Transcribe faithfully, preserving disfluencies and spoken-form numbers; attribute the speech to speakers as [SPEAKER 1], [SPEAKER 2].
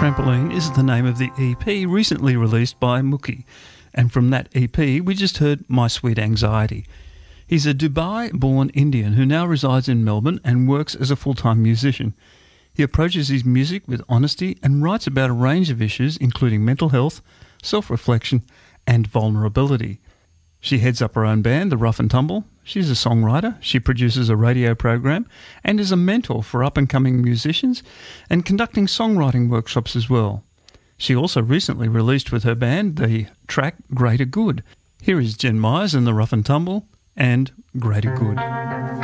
[SPEAKER 1] Trampoline is the name of the E P recently released by Mookie. And from that E P, we just heard My Sweet Anxiety. He's a Dubai-born Indian who now resides in Melbourne and works as a full-time musician. He approaches his music with honesty and writes about a range of issues including mental health, self-reflection and vulnerability. She heads up her own band, The Rough and Tumble. She's a songwriter, she produces a radio program and is a mentor for up-and-coming musicians and conducting songwriting workshops as well. She also recently released with her band the track Greater Good. Here is Jen Myers and The Rough and Tumble and Greater Good.